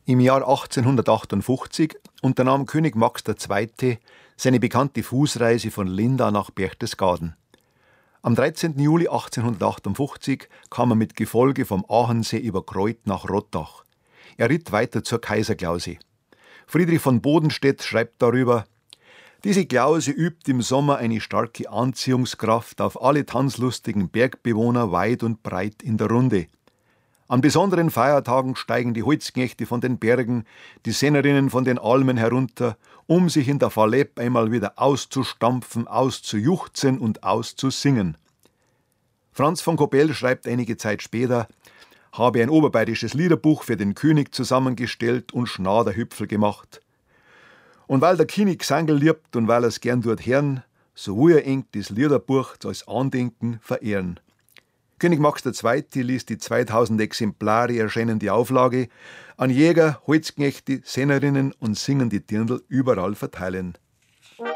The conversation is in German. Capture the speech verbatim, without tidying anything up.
Im Jahr achtzehnhundertachtundfünfzig unternahm König Max der Zweite seine bekannte Fußreise von Lindau nach Berchtesgaden. Am dreizehnten Juli achtzehnhundertachtundfünfzig kam er mit Gefolge vom Aachensee über Kreuth nach Rottach. Er ritt weiter zur Kaiserklause. Friedrich von Bodenstedt schreibt darüber: Diese Klause übt im Sommer eine starke Anziehungskraft auf alle tanzlustigen Bergbewohner weit und breit in der Runde. An besonderen Feiertagen steigen die Holzknechte von den Bergen, die Sennerinnen von den Almen herunter, um sich in der Falepp einmal wieder auszustampfen, auszujuchzen und auszusingen. Franz von Kobell schreibt einige Zeit später: habe ein oberbayerisches Liederbuch für den König zusammengestellt und Schnaderhüpfel gemacht. Und weil der König Gesangel liebt und weil er's gern dort hören, so will er eng das Liederbuch als Andenken verehren. König Max der Zweite ließ die zweitausend Exemplare erscheinende Auflage an Jäger, Holzknechte, Sennerinnen und singende Dirndl überall verteilen.